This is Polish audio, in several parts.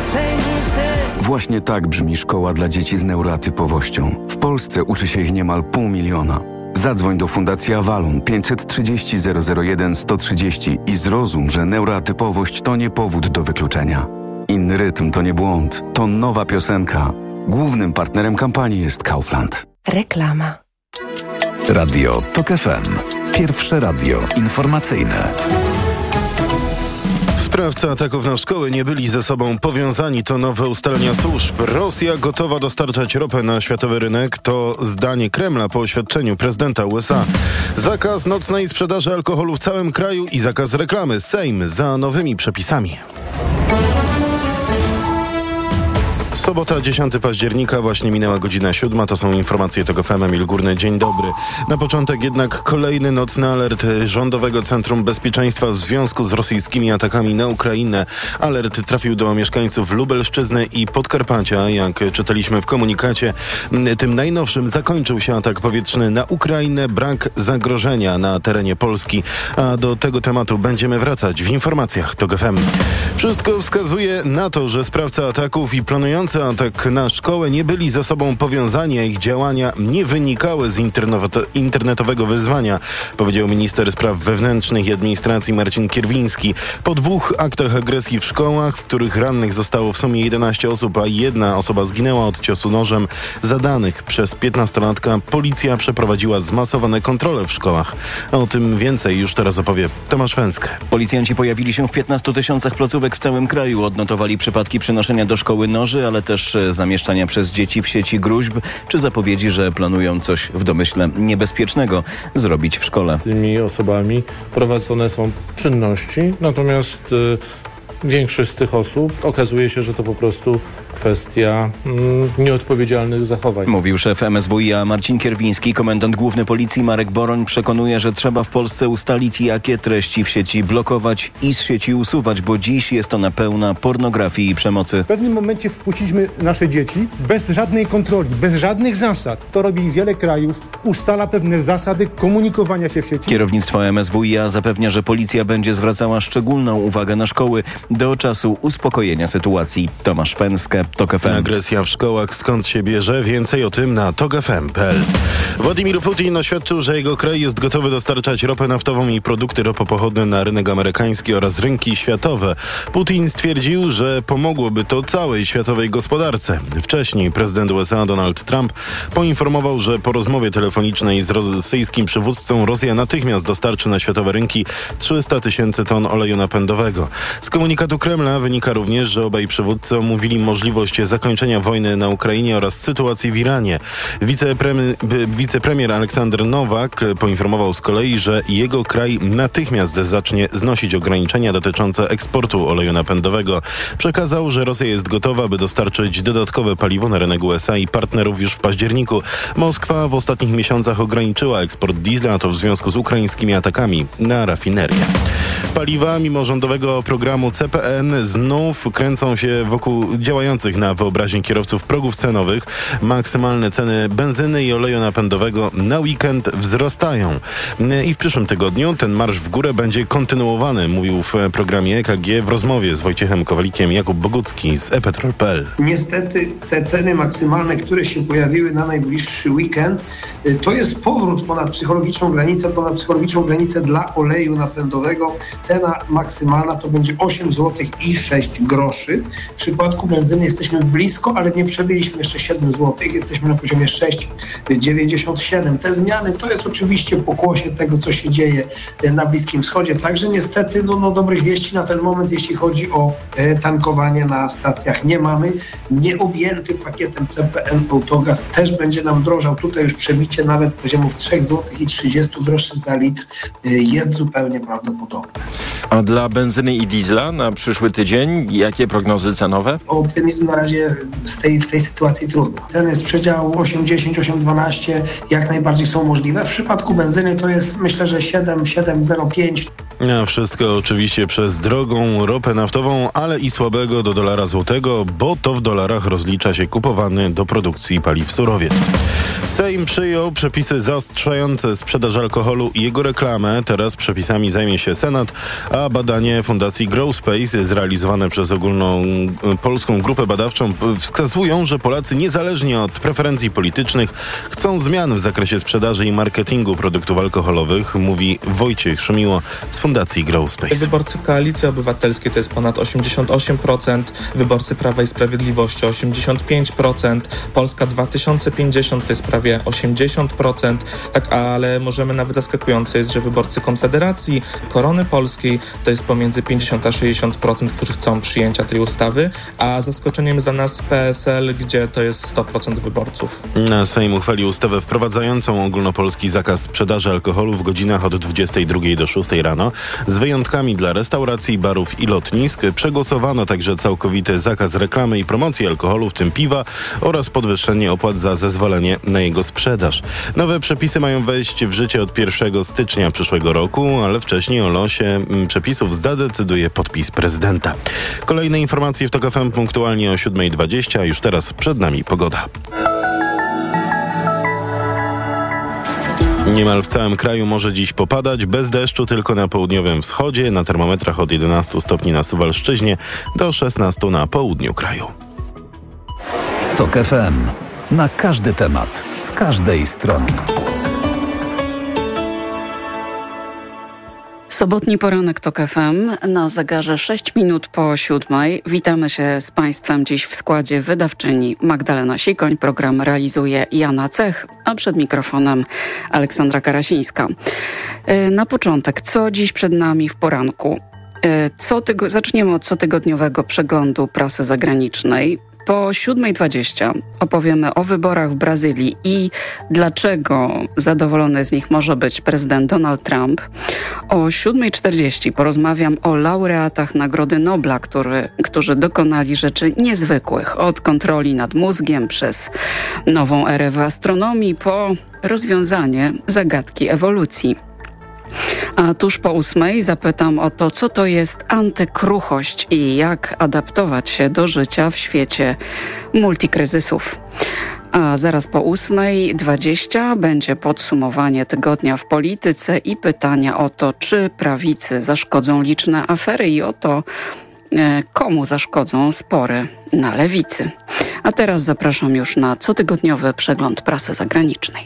Właśnie tak brzmi szkoła dla dzieci z neuroatypowością. W Polsce uczy się ich niemal 500 000. Zadzwoń do Fundacji Avalon 530 001 130 i zrozum, że neuroatypowość to nie powód do wykluczenia. Inny rytm to nie błąd, to nowa piosenka. Głównym partnerem kampanii jest Kaufland. Reklama. Radio TOK FM. Pierwsze radio informacyjne. Sprawcy ataków na szkoły nie byli ze sobą powiązani. To nowe ustalenia służb. Rosja gotowa dostarczać ropę na światowy rynek. To zdanie Kremla po oświadczeniu prezydenta USA. Zakaz nocnej sprzedaży alkoholu w całym kraju i zakaz reklamy. Sejm za nowymi przepisami. Sobota, 10 października, właśnie minęła godzina 7. To są informacje TOK FM. Emil Górny, dzień dobry. Na początek jednak kolejny nocny alert Rządowego Centrum Bezpieczeństwa w związku z rosyjskimi atakami na Ukrainę. Alert trafił do mieszkańców Lubelszczyzny i Podkarpacia. Jak czytaliśmy w komunikacie, tym najnowszym zakończył się atak powietrzny na Ukrainę. Brak zagrożenia na terenie Polski. A do tego tematu będziemy wracać w informacjach TOK FM. Wszystko wskazuje na to, że sprawca ataków i planujący atak na szkołę nie byli ze sobą powiązani, a ich działania nie wynikały z internetowego wyzwania, powiedział minister spraw wewnętrznych i administracji Marcin Kierwiński. Po 2 aktach agresji w szkołach, w których rannych zostało w sumie 11 osób, a 1 osoba zginęła od ciosu nożem, zadanych przez 15-latka, policja przeprowadziła zmasowane kontrole w szkołach. A o tym więcej już teraz opowie Tomasz Węskę. Policjanci pojawili się w 15 000 placówek w całym kraju. Odnotowali przypadki przynoszenia do szkoły noży, ale też zamieszczania przez dzieci w sieci gruźb, czy zapowiedzi, że planują coś w domyśle niebezpiecznego zrobić w szkole. Z tymi osobami prowadzone są czynności, natomiast większość z tych osób okazuje się, że to po prostu kwestia nieodpowiedzialnych zachowań. Mówił szef MSWiA Marcin Kierwiński. Komendant główny policji Marek Boroń przekonuje, że trzeba w Polsce ustalić, jakie treści w sieci blokować i z sieci usuwać, bo dziś jest ona pełna pornografii i przemocy. W pewnym momencie wpuściliśmy nasze dzieci bez żadnej kontroli, bez żadnych zasad. To robi wiele krajów, ustala pewne zasady komunikowania się w sieci. Kierownictwo MSWiA zapewnia, że policja będzie zwracała szczególną uwagę na szkoły do czasu uspokojenia sytuacji. Tomasz Węskę, TOK FM. Agresja w szkołach, skąd się bierze? Więcej o tym na tokfm.pl. Władimir Putin oświadczył, że jego kraj jest gotowy dostarczać ropę naftową i produkty ropopochodne na rynek amerykański oraz rynki światowe. Putin stwierdził, że pomogłoby to całej światowej gospodarce. Wcześniej prezydent USA Donald Trump poinformował, że po rozmowie telefonicznej z rosyjskim przywódcą Rosja natychmiast dostarczy na światowe rynki 300 000 ton oleju napędowego. Z komunikatu Kremla wynika również, że obaj przywódcy omówili możliwość zakończenia wojny na Ukrainie oraz sytuacji w Iranie. Wicepremier Aleksander Nowak poinformował z kolei, że jego kraj natychmiast zacznie znosić ograniczenia dotyczące eksportu oleju napędowego. Przekazał, że Rosja jest gotowa, by dostarczyć dodatkowe paliwo na rynek USA i partnerów już w październiku. Moskwa w ostatnich miesiącach ograniczyła eksport diesla, a to w związku z ukraińskimi atakami na rafinerię. Paliwa mimo rządowego programu CPN znów kręcą się wokół działających na wyobraźnię kierowców progów cenowych. Maksymalne ceny benzyny i oleju napędowego na weekend wzrastają. I w przyszłym tygodniu ten marsz w górę będzie kontynuowany, mówił w programie EKG w rozmowie z Wojciechem Kowalikiem Jakub Bogucki z ePetrol.pl. Niestety te ceny maksymalne, które się pojawiły na najbliższy weekend, to jest powrót ponad psychologiczną granicę dla oleju napędowego. Cena maksymalna to będzie 8 zł i 6 groszy. W przypadku benzyny jesteśmy blisko, ale nie przebyliśmy jeszcze 7 zł. Jesteśmy na poziomie 6,97. Te zmiany to jest oczywiście pokłosie tego, co się dzieje na Bliskim Wschodzie. Także niestety dobrych wieści na ten moment, jeśli chodzi o tankowanie na stacjach nie mamy. Nieobjęty pakietem CPN Autogaz też będzie nam drożał. Tutaj już przebicie nawet poziomów 3 zł i 30 groszy za litr jest zupełnie prawdopodobne. A dla benzyny i diesla na przyszły tydzień jakie prognozy cenowe? Optymizm na razie w tej sytuacji trudno. Ceny z przedziału 8,10, 8,12 jak najbardziej są możliwe. W przypadku benzyny to jest myślę, że 7,05. A wszystko oczywiście przez drogą ropę naftową, ale i słabego do dolara złotego, bo to w dolarach rozlicza się kupowany do produkcji paliw surowiec. Sejm przyjął przepisy zaostrzające sprzedaż alkoholu i jego reklamę. Teraz przepisami zajmie się Senat, a badanie Fundacji Growspace zrealizowane przez ogólną polską grupę badawczą wskazują, że Polacy niezależnie od preferencji politycznych chcą zmian w zakresie sprzedaży i marketingu produktów alkoholowych, mówi Wojciech Szumiło z Fundacji Growspace. Wyborcy Koalicji Obywatelskiej to jest ponad 88%, wyborcy Prawa i Sprawiedliwości 85%, Polska 2050 to jest prawie 80%, tak, ale możemy nawet zaskakujące jest, że wyborcy Konfederacji, Korony Polskiej to jest pomiędzy 50 a 60%, którzy chcą przyjęcia tej ustawy, a zaskoczeniem jest dla nas PSL, gdzie to jest 100% wyborców. Sejm uchwalił ustawę wprowadzającą ogólnopolski zakaz sprzedaży alkoholu w godzinach od 22 do 6 rano, z wyjątkami dla restauracji, barów i lotnisk. Przegłosowano także całkowity zakaz reklamy i promocji alkoholu, w tym piwa, oraz podwyższenie opłat za zezwolenie na jego sprzedaż. Nowe przepisy mają wejść w życie od 1 stycznia przyszłego roku, ale wcześniej o losie przepisów zadecyduje podpis prezydenta. Kolejne informacje w TOK FM punktualnie o 7:20, a już teraz przed nami pogoda. Niemal w całym kraju może dziś popadać, bez deszczu tylko na południowym wschodzie, na termometrach od 11 stopni na Suwalszczyźnie do 16 na południu kraju. TOK FM. Na każdy temat, z każdej strony. Sobotni poranek TOK FM, na zegarze 6 minut po 7. Witamy się z Państwem dziś w składzie wydawczyni Magdalena Sikoń. Program realizuje Jana Cech, a przed mikrofonem Aleksandra Karasińska. Na początek, co dziś przed nami w poranku? Zaczniemy od cotygodniowego przeglądu prasy zagranicznej. Po 7:20 opowiemy o wyborach w Brazylii i dlaczego zadowolony z nich może być prezydent Donald Trump. O 7:40 porozmawiam o laureatach Nagrody Nobla, którzy dokonali rzeczy niezwykłych. Od kontroli nad mózgiem przez nową erę w astronomii po rozwiązanie zagadki ewolucji. A tuż po 8 zapytam o to, co to jest antykruchość i jak adaptować się do życia w świecie multikryzysów. A zaraz po 8:20 będzie podsumowanie tygodnia w polityce i pytania o to, czy prawicy zaszkodzą liczne afery i o to, komu zaszkodzą spory na lewicy. A teraz zapraszam już na cotygodniowy przegląd prasy zagranicznej.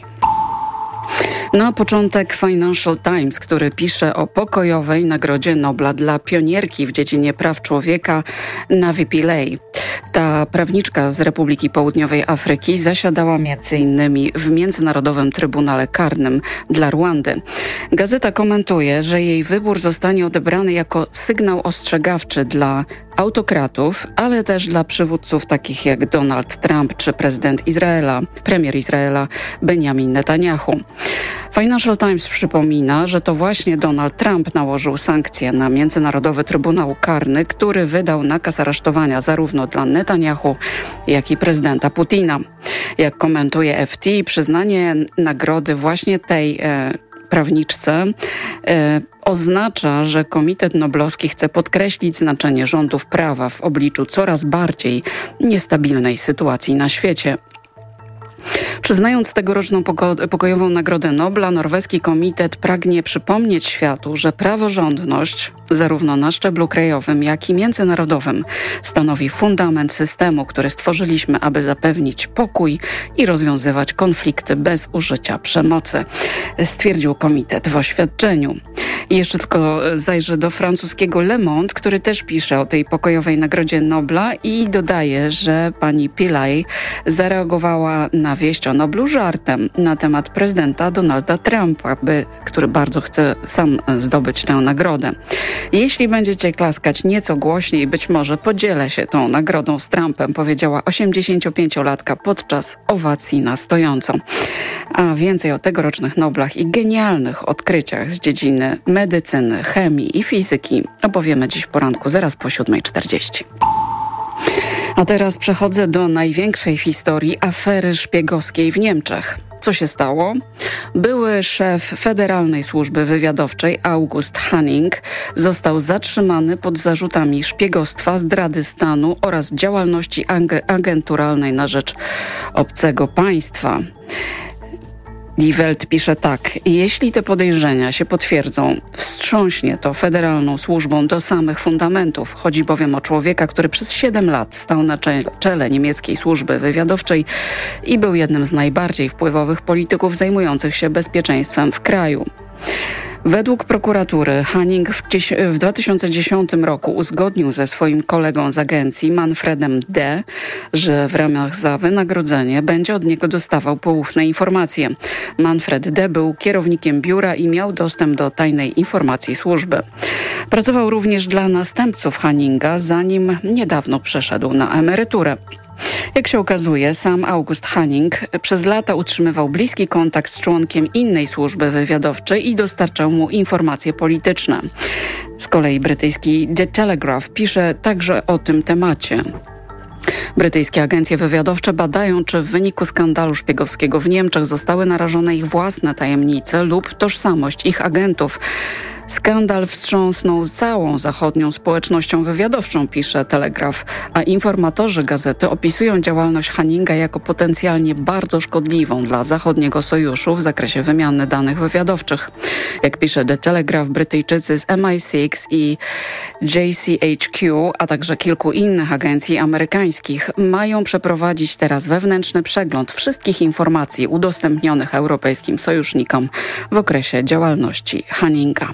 Na początek Financial Times, który pisze o pokojowej Nagrodzie Nobla dla pionierki w dziedzinie praw człowieka Navi Pillay. Ta prawniczka z Republiki Południowej Afryki zasiadała m.in. w Międzynarodowym Trybunale Karnym dla Rwandy. Gazeta komentuje, że jej wybór zostanie odebrany jako sygnał ostrzegawczy dla autokratów, ale też dla przywódców takich jak Donald Trump czy premier Izraela Benjamin Netanyahu. Financial Times przypomina, że to właśnie Donald Trump nałożył sankcje na Międzynarodowy Trybunał Karny, który wydał nakaz aresztowania zarówno dla Netanyahu, jak i prezydenta Putina. Jak komentuje FT, przyznanie nagrody właśnie tej prawniczce oznacza, że Komitet Noblowski chce podkreślić znaczenie rządów prawa w obliczu coraz bardziej niestabilnej sytuacji na świecie. Przyznając tegoroczną pokojową Nagrodę Nobla, norweski komitet pragnie przypomnieć światu, że praworządność zarówno na szczeblu krajowym, jak i międzynarodowym stanowi fundament systemu, który stworzyliśmy, aby zapewnić pokój i rozwiązywać konflikty bez użycia przemocy, stwierdził komitet w oświadczeniu. I jeszcze tylko zajrzę do francuskiego Le Monde, który też pisze o tej pokojowej Nagrodzie Nobla i dodaje, że pani Pillay zareagowała na wieść o Noblu żartem na temat prezydenta Donalda Trumpa, który bardzo chce sam zdobyć tę nagrodę. Jeśli będziecie klaskać nieco głośniej, być może podzielę się tą nagrodą z Trumpem, powiedziała 85-latka podczas owacji na stojąco. A więcej o tegorocznych Noblach i genialnych odkryciach z dziedziny medycyny, chemii i fizyki opowiemy dziś w poranku zaraz po 7:40. A teraz przechodzę do największej w historii afery szpiegowskiej w Niemczech. Co się stało? Były szef Federalnej Służby Wywiadowczej August Hanning został zatrzymany pod zarzutami szpiegostwa, zdrady stanu oraz działalności agenturalnej na rzecz obcego państwa. Die Welt pisze tak: jeśli te podejrzenia się potwierdzą, wstrząśnie to Federalną Służbą do samych fundamentów. Chodzi bowiem o człowieka, który przez 7 lat stał na czele niemieckiej służby wywiadowczej i był jednym z najbardziej wpływowych polityków zajmujących się bezpieczeństwem w kraju. Według prokuratury Hanning w 2010 roku uzgodnił ze swoim kolegą z agencji Manfredem D., że w ramach za wynagrodzenie będzie od niego dostawał poufne informacje. Manfred D. był kierownikiem biura i miał dostęp do tajnej informacji służby. Pracował również dla następców Hanninga, zanim niedawno przeszedł na emeryturę. Jak się okazuje, sam August Hanning przez lata utrzymywał bliski kontakt z członkiem innej służby wywiadowczej i dostarczał mu informacje polityczne. Z kolei brytyjski The Telegraph pisze także o tym temacie. Brytyjskie agencje wywiadowcze badają, czy w wyniku skandalu szpiegowskiego w Niemczech zostały narażone ich własne tajemnice lub tożsamość ich agentów. Skandal wstrząsnął całą zachodnią społecznością wywiadowczą, pisze Telegraph, a informatorzy gazety opisują działalność Hanninga jako potencjalnie bardzo szkodliwą dla zachodniego sojuszu w zakresie wymiany danych wywiadowczych. Jak pisze The Telegraph, Brytyjczycy z MI6 i JCHQ, a także kilku innych agencji amerykańskich mają przeprowadzić teraz wewnętrzny przegląd wszystkich informacji udostępnionych europejskim sojusznikom w okresie działalności Hanninga.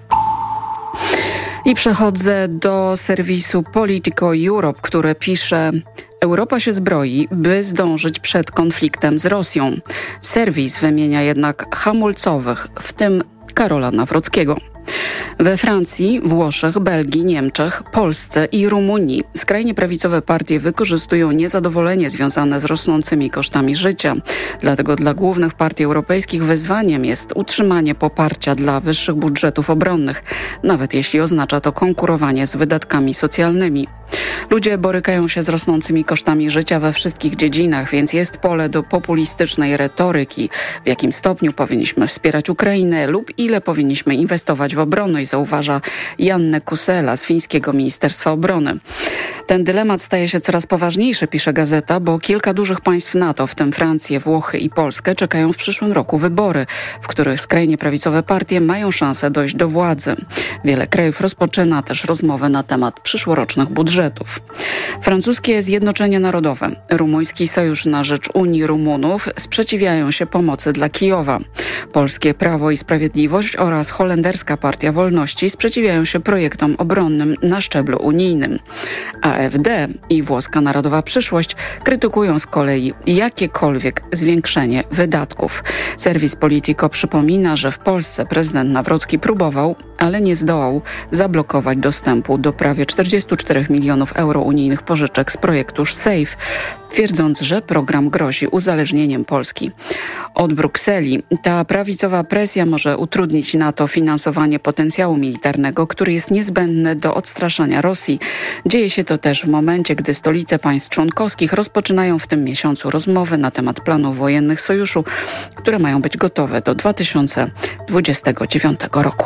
I przechodzę do serwisu Politico Europe, które pisze: Europa się zbroi, by zdążyć przed konfliktem z Rosją. Serwis wymienia jednak hamulcowych, w tym Karola Nawrockiego. We Francji, Włoszech, Belgii, Niemczech, Polsce i Rumunii skrajnie prawicowe partie wykorzystują niezadowolenie związane z rosnącymi kosztami życia. Dlatego dla głównych partii europejskich wyzwaniem jest utrzymanie poparcia dla wyższych budżetów obronnych, nawet jeśli oznacza to konkurowanie z wydatkami socjalnymi. Ludzie borykają się z rosnącymi kosztami życia we wszystkich dziedzinach, więc jest pole do populistycznej retoryki. W jakim stopniu powinniśmy wspierać Ukrainę lub ile powinniśmy inwestować w obronność, zauważa Janne Kusela z fińskiego Ministerstwa Obrony. Ten dylemat staje się coraz poważniejszy, pisze gazeta, bo kilka dużych państw NATO, w tym Francję, Włochy i Polskę, czekają w przyszłym roku wybory, w których skrajnie prawicowe partie mają szansę dojść do władzy. Wiele krajów rozpoczyna też rozmowę na temat przyszłorocznych budżetów. Francuskie Zjednoczenie Narodowe, rumuński Sojusz na rzecz Unii Rumunów sprzeciwiają się pomocy dla Kijowa. Polskie Prawo i Sprawiedliwość oraz holenderska Partia Wolności sprzeciwiają się projektom obronnym na szczeblu unijnym. AfD i Włoska Narodowa Przyszłość krytykują z kolei jakiekolwiek zwiększenie wydatków. Serwis Politico przypomina, że w Polsce prezydent Nawrocki próbował, ale nie zdołał zablokować dostępu do prawie 44 milionów euro unijnych pożyczek z projektu SAFE, twierdząc, że program grozi uzależnieniem Polski od Brukseli. Ta prawicowa presja może utrudnić NATO finansowanie potencjału militarnego, który jest niezbędny do odstraszania Rosji. Dzieje się to też w momencie, gdy stolice państw członkowskich rozpoczynają w tym miesiącu rozmowy na temat planów wojennych sojuszu, które mają być gotowe do 2029 roku.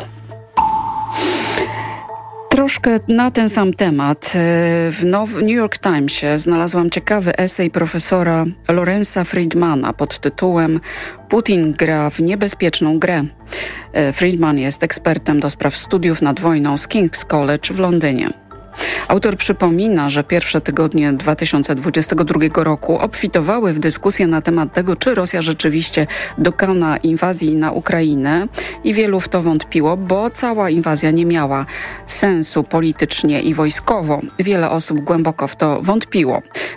Troszkę na ten sam temat. W New York Timesie znalazłam ciekawy esej profesora Lorenza Friedmana pod tytułem „Putin gra w niebezpieczną grę”. Friedman jest ekspertem do spraw studiów nad wojną z King's College w Londynie. Autor przypomina, że pierwsze tygodnie 2022 roku obfitowały w dyskusję na temat tego, czy Rosja rzeczywiście dokona inwazji na Ukrainę i wielu w to wątpiło, bo cała inwazja nie miała sensu politycznie i wojskowo. Wiele osób głęboko w to wątpiło.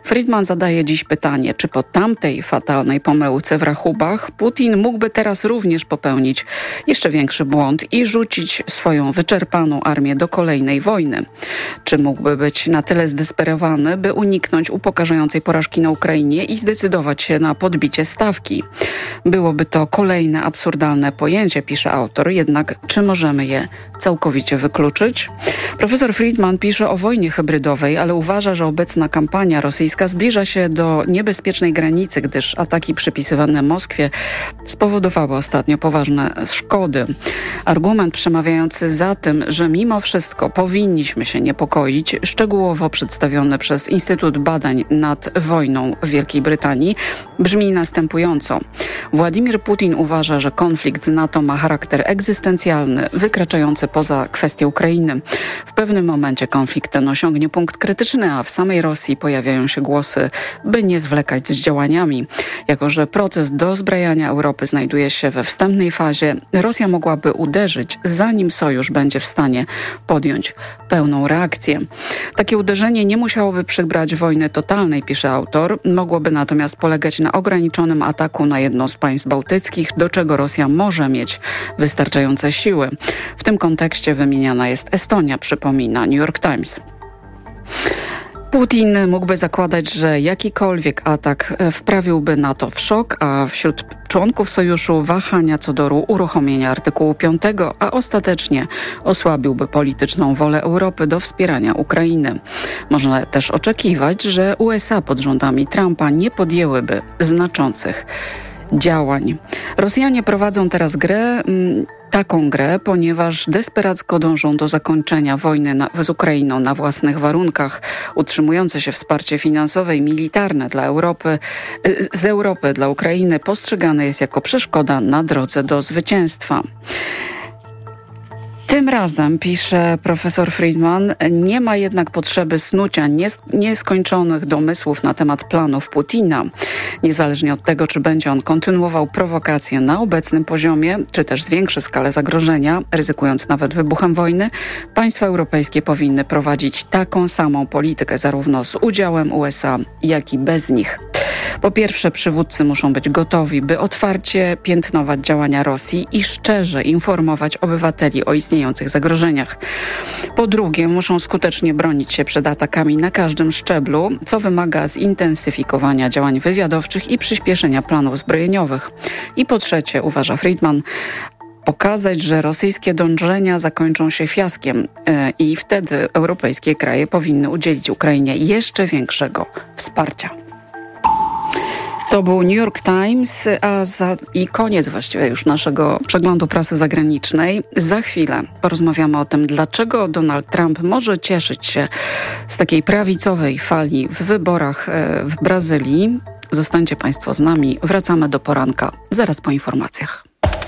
Friedman zadaje dziś pytanie, czy po tamtej fatalnej pomyłce w rachubach Putin mógłby teraz również popełnić jeszcze większy błąd i rzucić swoją wyczerpaną armię do kolejnej wojny. Czy mógłby być na tyle zdesperowany, by uniknąć upokarzającej porażki na Ukrainie i zdecydować się na podbicie stawki? Byłoby to kolejne absurdalne pojęcie, pisze autor, jednak czy możemy je całkowicie wykluczyć? Profesor Friedman pisze o wojnie hybrydowej, ale uważa, że obecna kampania rosyjska zbliża się do niebezpiecznej granicy, gdyż ataki przypisywane Moskwie spowodowały ostatnio poważne szkody. Argument przemawiający za tym, że mimo wszystko powinniśmy się niepokoić, szczegółowo przedstawiony przez Instytut Badań nad Wojną w Wielkiej Brytanii, brzmi następująco. Władimir Putin uważa, że konflikt z NATO ma charakter egzystencjalny, wykraczający poza kwestię Ukrainy. W pewnym momencie konflikt ten osiągnie punkt krytyczny, a w samej Rosji pojawiają się głosy, by nie zwlekać z działaniami. Jako że proces dozbrajania Europy znajduje się we wstępnej fazie, Rosja mogłaby uderzyć, zanim sojusz będzie w stanie podjąć pełną reakcję. Takie uderzenie nie musiałoby przybrać wojny totalnej, pisze autor. Mogłoby natomiast polegać na ograniczonym ataku na jedno z państw bałtyckich, do czego Rosja może mieć wystarczające siły. W tym kontekście wymieniana jest Estonia, przypomina New York Times. Putin mógłby zakładać, że jakikolwiek atak wprawiłby NATO w szok, a wśród członków sojuszu wahania co do uruchomienia artykułu 5, a ostatecznie osłabiłby polityczną wolę Europy do wspierania Ukrainy. Można też oczekiwać, że USA pod rządami Trumpa nie podjęłyby znaczących działań. Rosjanie prowadzą teraz taką grę, ponieważ desperacko dążą do zakończenia wojny z Ukrainą na własnych warunkach. Utrzymujące się wsparcie finansowe i militarne z Europy dla Ukrainy postrzegane jest jako przeszkoda na drodze do zwycięstwa. Tym razem, pisze profesor Friedman, nie ma jednak potrzeby snucia nieskończonych domysłów na temat planów Putina. Niezależnie od tego, czy będzie on kontynuował prowokacje na obecnym poziomie, czy też zwiększy skalę zagrożenia, ryzykując nawet wybuchem wojny, państwa europejskie powinny prowadzić taką samą politykę zarówno z udziałem USA, jak i bez nich. Po pierwsze, przywódcy muszą być gotowi, by otwarcie piętnować działania Rosji i szczerze informować obywateli o istniejących zagrożeniach. Po drugie, muszą skutecznie bronić się przed atakami na każdym szczeblu, co wymaga zintensyfikowania działań wywiadowczych i przyspieszenia planów zbrojeniowych. I po trzecie, uważa Friedman, pokazać, że rosyjskie dążenia zakończą się fiaskiem i wtedy europejskie kraje powinny udzielić Ukrainie jeszcze większego wsparcia. To był New York Times, i koniec właściwie już naszego przeglądu prasy zagranicznej. Za chwilę porozmawiamy o tym, dlaczego Donald Trump może cieszyć się z takiej prawicowej fali w wyborach w Brazylii. Zostańcie Państwo z nami. Wracamy do poranka zaraz po informacjach.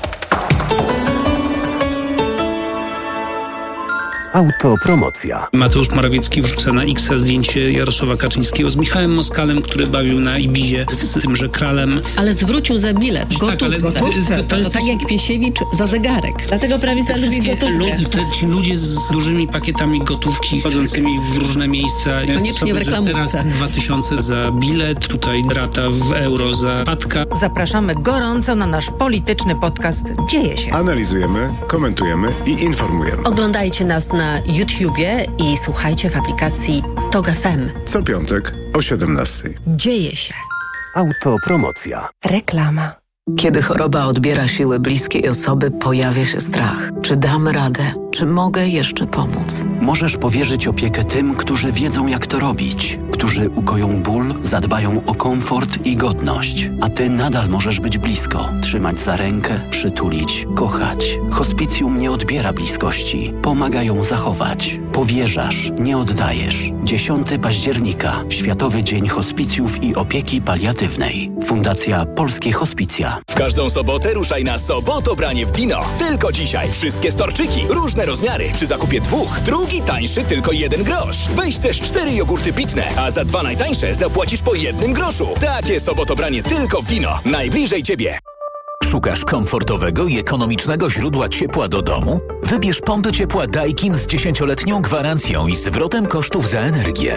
Autopromocja. Mateusz Morawiecki wrzuca na X zdjęcie Jarosława Kaczyńskiego z Michałem Moskalem, który bawił na Ibizie z tymże kralem. Ale zwrócił za bilet. Gotówkę. To tak jak Piesiewicz za zegarek. Dlatego prawica lubi gotówkę. Ci ludzie z dużymi pakietami gotówki chodzącymi w różne miejsca. Koniecznie w reklamówce. Teraz 2000 za bilet, tutaj rata w euro za patka. Zapraszamy gorąco na nasz polityczny podcast Dzieje się. Analizujemy, komentujemy i informujemy. Oglądajcie nas na YouTubie i słuchajcie w aplikacji TOG FM. Co piątek o 17:00. Dzieje się. Autopromocja. Reklama. Kiedy choroba odbiera siły bliskiej osoby, pojawia się strach. Czy dam radę? Czy mogę jeszcze pomóc? Możesz powierzyć opiekę tym, którzy wiedzą, jak to robić, którzy ukoją ból, zadbają o komfort i godność. A ty nadal możesz być blisko, trzymać za rękę, przytulić, kochać. Hospicjum nie odbiera bliskości, pomaga ją zachować. Powierzasz, nie oddajesz. 10 października, Światowy Dzień Hospicjów i Opieki Paliatywnej. Fundacja Polskie Hospicja. W każdą sobotę ruszaj na Sobotobranie w Dino. Tylko dzisiaj wszystkie storczyki, różne rozmiary. Przy zakupie 2, drugi tańszy tylko 1 grosz. Weź też 4 jogurty pitne, a za 2 najtańsze zapłacisz po 1 groszu. Takie Sobotobranie tylko w Dino. Najbliżej Ciebie. Szukasz komfortowego i ekonomicznego źródła ciepła do domu? Wybierz pompy ciepła Daikin z 10-letnią gwarancją i zwrotem kosztów za energię.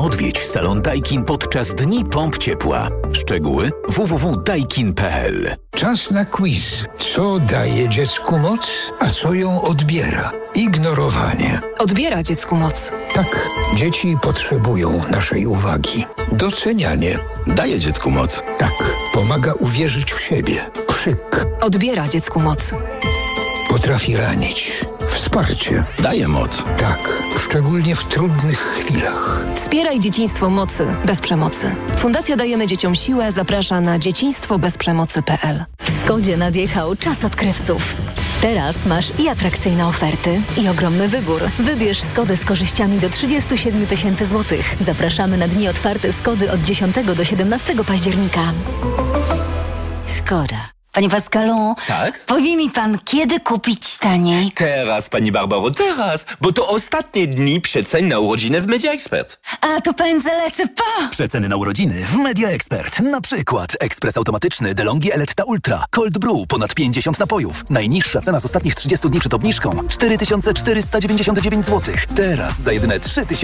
Odwiedź salon Daikin podczas Dni Pomp Ciepła. Szczegóły www.daikin.pl. Czas na quiz. Co daje dziecku moc, a co ją odbiera? Ignorowanie. Odbiera dziecku moc. Tak, dzieci potrzebują naszej uwagi. Docenianie. Daje dziecku moc. Tak, pomaga uwierzyć w siebie. Krzyk. Odbiera dziecku moc. Potrafi ranić. Wsparcie. Daje moc. Tak, szczególnie w trudnych chwilach. Wspieraj dzieciństwo mocy bez przemocy. Fundacja Dajemy Dzieciom Siłę zaprasza na dzieciństwobezprzemocy.pl. W Skodzie nadjechał czas odkrywców. Teraz masz i atrakcyjne oferty, i ogromny wybór. Wybierz Skodę z korzyściami do 37 000 złotych. Zapraszamy na dni otwarte Skody od 10 do 17 października. Skoda. Panie Pascalu, tak? Powie mi pan, kiedy kupić taniej? Teraz, pani Barbaro, teraz, bo to ostatnie dni przecen na urodziny w Media Expert. A to pędzę lecę, pa! Przeceny na urodziny w Media Expert. Na przykład ekspres automatyczny DeLonghi Eletta Ultra, Cold Brew, ponad 50 napojów. Najniższa cena z ostatnich 30 dni przed obniżką 4499 zł. Teraz za jedyne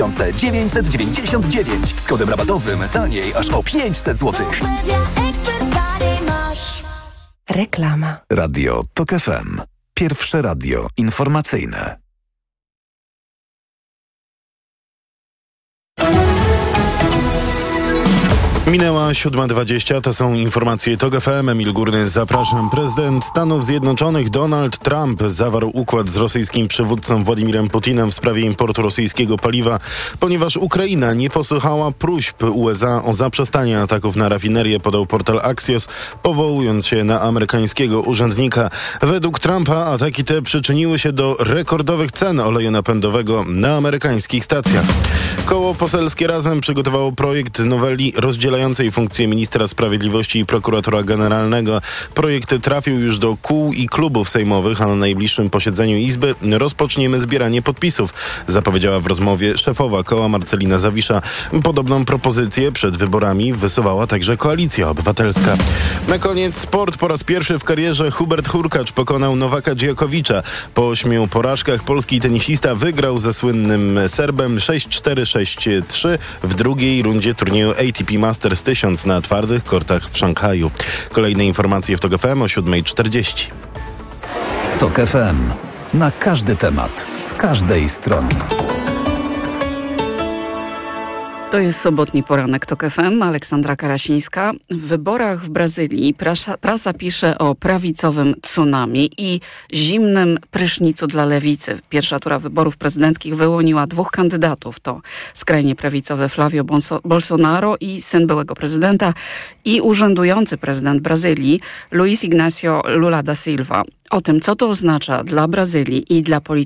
3999. Z kodem rabatowym taniej aż o 500 zł. Reklama. Radio TOK FM. Pierwsze radio informacyjne. Minęła 7:20, to są informacje TOK FM. Emil Górny, zapraszam. Prezydent Stanów Zjednoczonych Donald Trump zawarł układ z rosyjskim przywódcą Władimirem Putinem w sprawie importu rosyjskiego paliwa, ponieważ Ukraina nie posłuchała próśb USA o zaprzestanie ataków na rafinerię, podał portal Axios, powołując się na amerykańskiego urzędnika. Według Trumpa ataki te przyczyniły się do rekordowych cen oleju napędowego na amerykańskich stacjach. Koło poselskie Razem przygotowało projekt noweli rozdzielającej funkcję ministra sprawiedliwości i prokuratora generalnego. Projekt trafił już do kół i klubów sejmowych, a na najbliższym posiedzeniu Izby rozpoczniemy zbieranie podpisów, zapowiedziała w rozmowie szefowa koła Marcelina Zawisza. Podobną propozycję przed wyborami wysuwała także Koalicja Obywatelska. Na koniec sport. Po raz pierwszy w karierze Hubert Hurkacz pokonał Nowaka Djokovicia. Po 8 porażkach polski tenisista wygrał ze słynnym Serbem 6-4, 6-3 w drugiej rundzie turnieju ATP Masters 1000 na twardych kortach w Szanghaju. Kolejne informacje w TOK FM o 7:40. TOK FM. Na każdy temat, z każdej strony. To jest sobotni poranek TOK FM. Aleksandra Karasińska. W wyborach w Brazylii prasa pisze o prawicowym tsunami i zimnym prysznicu dla lewicy. Pierwsza tura wyborów prezydenckich wyłoniła 2 kandydatów. To skrajnie prawicowy Flavio Bolsonaro i syn byłego prezydenta i urzędujący prezydent Brazylii Luiz Inácio Lula da Silva. O tym, co to oznacza dla Brazylii i dla polityki